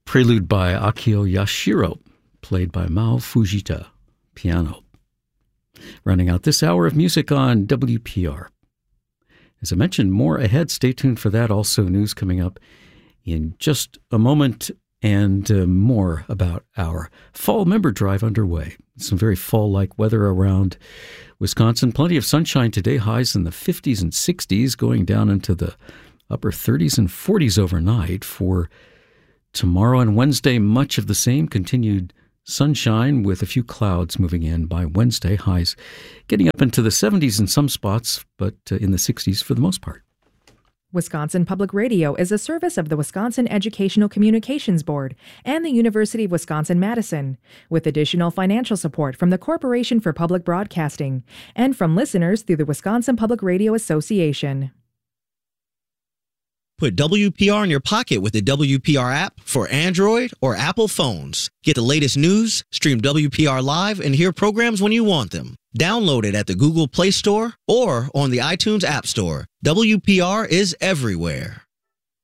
Prelude by Akio Yashiro, played by Mao Fujita, piano. Running out this hour of music on WPR. As I mentioned, more ahead. Stay tuned for that. Also, news coming up in just a moment, and more about our fall member drive underway. Some very fall-like weather around Wisconsin. Plenty of sunshine today, highs in the 50s and 60s, going down into the upper 30s and 40s overnight. For tomorrow and Wednesday, much of the same, continued sunshine with a few clouds moving in by Wednesday. Highs getting up into the 70s in some spots, but in the 60s for the most part. Wisconsin Public Radio is a service of the Wisconsin Educational Communications Board and the University of Wisconsin-Madison, with additional financial support from the Corporation for Public Broadcasting and from listeners through the Wisconsin Public Radio Association. Put WPR in your pocket with the WPR app for Android or Apple phones. Get the latest news, stream WPR live, and hear programs when you want them. Download it at the Google Play Store or on the iTunes App Store. WPR is everywhere.